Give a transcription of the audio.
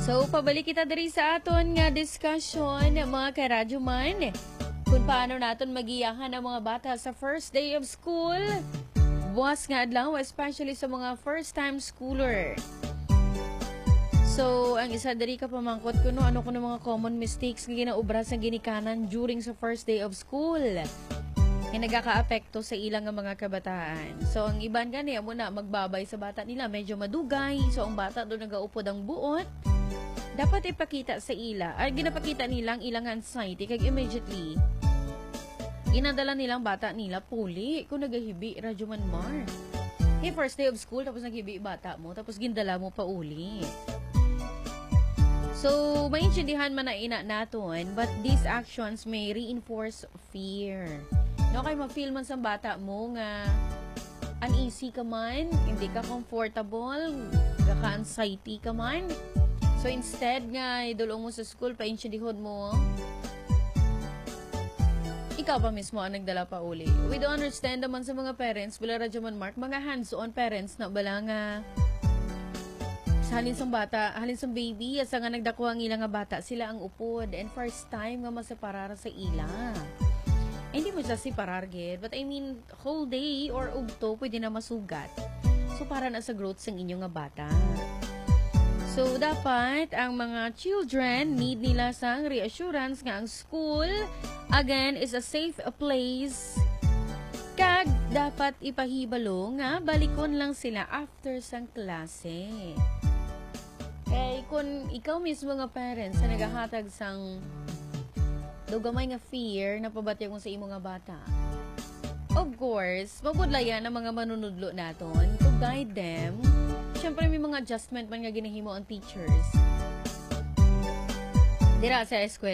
So, pabalik kita diri sa aton nga discussion, mga karadyo man, kung paano natin magiyahan ang mga bata sa first day of school. Buwas nga adlaw, especially sa mga first-time schooler. So, ang isa diri ka pamangkot ko ano ko mga common mistakes nga ginaubra sa ginikanan during sa first day of school. Nga nagaka-apekto sa ilang nga mga kabataan. So, ang iban gani amo na magbabay sa bata nila, medyo madugay. So, ang bata doon nagaupod ang buot. Dapat ipakita sa ila, ay ginapakita nilang ilang anxiety kag immediately ginadala nilang bata nila puli kung nagahibi radyo man mar. Hey, first day of school tapos naghibi bata mo tapos gindala mo pa uli. So, maintindihan man na ina naton, but these actions may reinforce fear. No, kay ma-feel man sa bata mo nga uneasy ka man, hindi ka comfortable, ka-anxiety ka man. So, instead nga, idulong mo sa school, painsyadihod mo, ikaw pa mismo ang nagdala pa uli. We don't understand naman sa mga parents, bala radyo man mark, mga hands-on parents na bala nga, sa halin sang bata, halin sang baby, asa nga nagdakuha ang ilang nga bata, sila ang upod, and first time nga maseparar sa ila. Hindi mo siya separar, gid, but I mean, whole day or ugto, pwede na masugat. So, para na sa growth sang inyong nga bata. So, dapat ang mga children need nila sang reassurance nga ang school, again, is a safe place. Kag, dapat ipahibalo nga balikon lang sila after sang klase. Eh, kung ikaw mismo nga parents na nagahatag sang dugamay nga fear na pabatya kung sa imo nga bata, of course, mabudlayan ang mga manunudlo naton to guide them. Siyempre, may mga adjustment man nga ginahimo ang teachers dira sa eskwela.